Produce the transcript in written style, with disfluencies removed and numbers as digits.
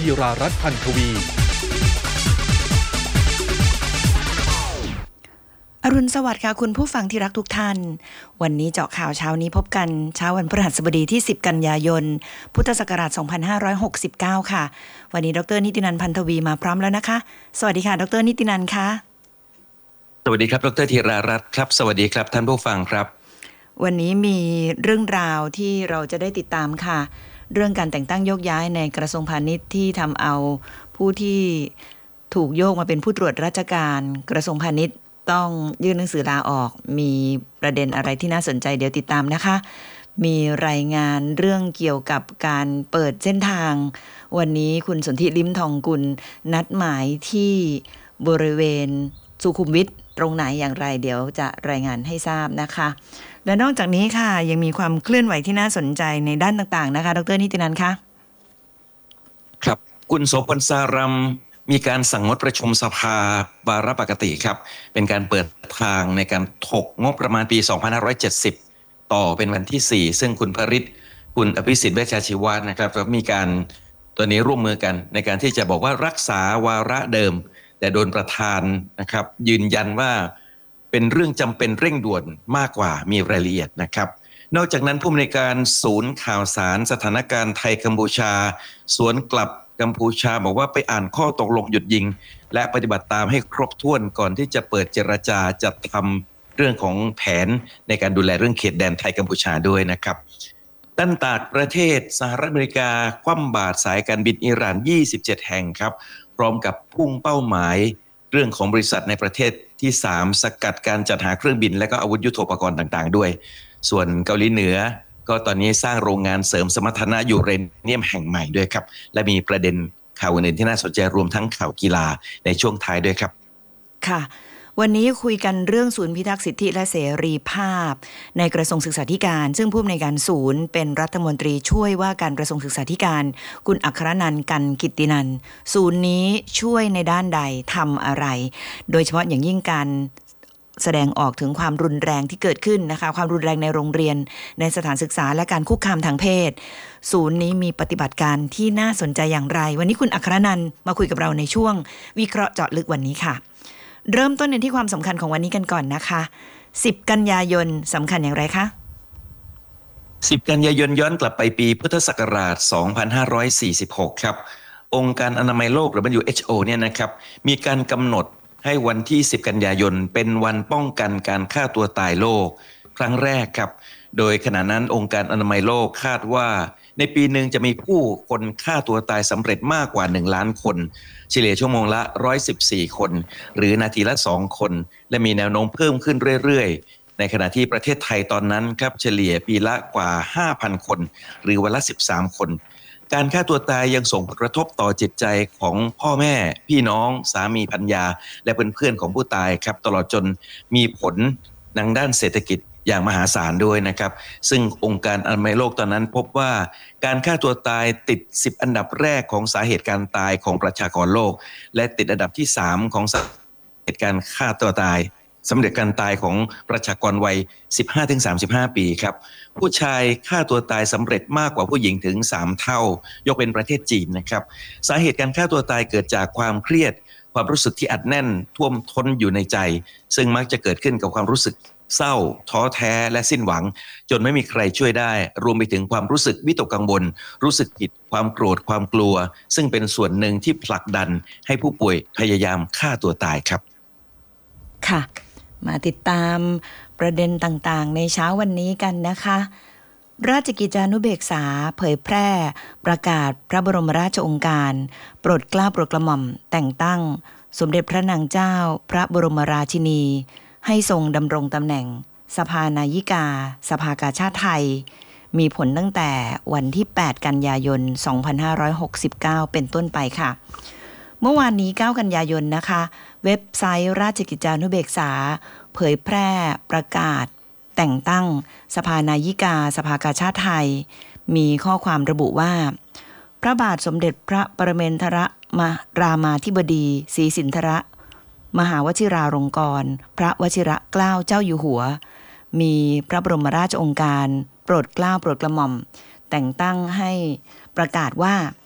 ธีรารัตน์พันธวีอรุณสวัสดิ์ค่ะคุณผู้ฟังที่รักทุกท่านวันนี้เจาะข่าวเช้านี้พบกันเช้าวันพฤหัสบดีที่10กันยายนพุทธศักราช2569ค่ะวันนี้ดร.นิตินันท์พันธวีมาพร้อมแล้วนะคะสวัสดีค่ะดร.นิตินันท์ค่ะสวัสดีครับดร.ธีรารัตน์ครับสวัสดีครับท่านผู้ฟังครับวันนี้มีเรื่องราวที่เราจะได้ติดตามค่ะเรื่องการแต่งตั้งโยกย้ายในกระทรวงพาณิชย์ที่ทำเอาผู้ที่ถูกโยกมาเป็นผู้ตรวจราชการกระทรวงพาณิชย์ต้องยื่นหนังสือลาออกมีประเด็นอะไรที่น่าสนใจเดี๋ยวติดตามนะคะมีรายงานเรื่องเกี่ยวกับการเปิดเส้นทางวันนี้คุณสนธิลิ้มทองกุลนัดหมายที่บริเวณสุขุมวิทตรงไหนอย่างไรเดี๋ยวจะรายงานให้ทราบนะคะและนอกจากนี้ค่ะยังมีความเคลื่อนไหวที่น่าสนใจในด้านต่างๆนะคะดร.นิตินันท์คะครับคุณโสพลสารัมมีการสั่งงดประชุมสภาวาระปกติครับเป็นการเปิดทางในการถกงบประมาณปี2570ต่อเป็นวันที่4ซึ่งคุณพริตคุณอภิสิทธิ์เวชชาชีวะนะครับก็มีการตัวนี้ร่วมมือกันในการที่จะบอกว่ารักษาวาระเดิมแต่โดนประธานนะครับยืนยันว่าเป็นเรื่องจำเป็นเร่งด่วนมากกว่ามีรายละเอียดนะครับนอกจากนั้นผู้อำนวยการศูนย์ข่าวสารสถานการณ์ไทยกัมพูชาสวนกลับกัมพูชาบอกว่าไปอ่านข้อตกลงหยุดยิงและปฏิบัติตามให้ครบถ้วนก่อนที่จะเปิดเจรจาจัดทำเรื่องของแผนในการดูแลเรื่องเขตแดนไทยกัมพูชาด้วยนะครับด้านต่างประเทศสหรัฐอเมริกาคว่ำบาตรสายการบินอิหร่าน27แห่งครับพร้อมกับพุ่งเป้าหมายเรื่องของบริษัทในประเทศที่3สกัดการจัดหาเครื่องบินและก็อาวุธยุทโธปกรณ์ต่างๆด้วยส่วนเกาหลีเหนือก็ตอนนี้สร้างโรงงานเสริมสมรรถนะยูเรเนียมแห่งใหม่ด้วยครับและมีประเด็นข่าวอื่นๆที่น่าสนใจรวมทั้งข่าวกีฬาในช่วงท้ายด้วยครับค่ะวันนี้คุยกันเรื่องศูนย์พิทักษ์สิทธิและเสรีภาพในกระทรวงศึกษาธิการซึ่งผู้อำนวยการศูนย์เป็นรัฐมนตรีช่วยว่าการกระทรวงศึกษาธิการคุณอัครนันท์กันกิตตินันท์ศูนย์นี้ช่วยในด้านใดทำอะไรโดยเฉพาะอย่างยิ่งการแสดงออกถึงความรุนแรงที่เกิดขึ้นนะคะความรุนแรงในโรงเรียนในสถานศึกษาและการคุกคามทางเพศศูนย์นี้มีปฏิบัติการที่น่าสนใจอย่างไรวันนี้คุณอัครนันท์มาคุยกับเราในช่วงวิเคราะห์เจาะลึกวันนี้ค่ะเริ่มต้นในที่ความสำคัญของวันนี้กันก่อนนะคะ10กันยายนสำคัญอย่างไรคะ 10กันยายนย้อนกลับไปปีพุทธศักราช2546ครับองค์การอนามัยโลกหรือ WHO เนี่ยนะครับมีการกำหนดให้วันที่10กันยายนเป็นวันป้องกันการฆ่าตัวตายโลกครั้งแรกครับโดยขณะนั้นองค์การอนามัยโลกคาดว่าในปีหนึ่งจะมีผู้คนฆ่าตัวตายสำเร็จมากกว่า1ล้านคนเฉลี่ยชั่วโมงละ114คนหรือนาทีละ2คนและมีแนวโน้มเพิ่มขึ้นเรื่อยๆในขณะที่ประเทศไทยตอนนั้นครับเฉลี่ยปีละกว่า 5,000 คนหรือวันละ13คนการฆ่าตัวตายยังส่งผลกระทบต่อจิตใจของพ่อแม่พี่น้องสามีภรรยาและเพื่อนๆของผู้ตายครับตลอดจนมีผลทางด้านเศรษฐกิจอย่างมหาศาลด้วยนะครับซึ่งองค์การอนามัยโลกตอนนั้นพบว่าการฆ่าตัวตายติด10อันดับแรกของสาเหตุการตายของประชากรโลกและติดอันดับที่3ของสาเหตุการฆ่าตัวตายสำเร็จการตายของประชากรวัย 15-35 ปีครับผู้ชายฆ่าตัวตายสำเร็จมากกว่าผู้หญิงถึง3เท่ายกเป็นประเทศจีนนะครับสาเหตุการฆ่าตัวตายเกิดจากความเครียดความรู้สึกที่อัดแน่นท่วมท้นอยู่ในใจซึ่งมักจะเกิดขึ้นกับความรู้สึกเศร้าท้อแท้และสิ้นหวังจนไม่มีใครช่วยได้รวมไปถึงความรู้สึกวิตกกังวลรู้สึกผิดความโกรธความกลัวซึ่งเป็นส่วนหนึ่งที่ผลักดันให้ผู้ป่วยพยายามฆ่าตัวตายครับค่ะมาติดตามประเด็นต่างๆในเช้าวันนี้กันนะคะราชกิจจานุเบกษาเผยแพร่ประกาศพระบรมราชโองการโปรดเกล้าโปรดกระหม่อมแต่งตั้งสมเด็จพระนางเจ้าพระบรมราชินีให้ทรงดำรงตำแหน่งสภานายิกาสภากาชาติไทยมีผลตั้งแต่วันที่8กันยายน2569เป็นต้นไปค่ะเมื่อวานนี้9กันยายนนะคะเว็บไซต์ราชกิจจานุเบกษาเผยแพร่ประกาศแต่งตั้งสภานายิกาสภากาชาติไทยมีข้อความระบุว่าพระบาทสมเด็จพระปรเมนทรรามาธิบดีศรีสินธรมหาวชิราลงกรณ์พระวชิรเกล้าเจ้าอยู่หัวมีพระบรมราชโองการโปรดเกล้าโปรดกระหม่อมแต่งตั้งให้ประกาศว่า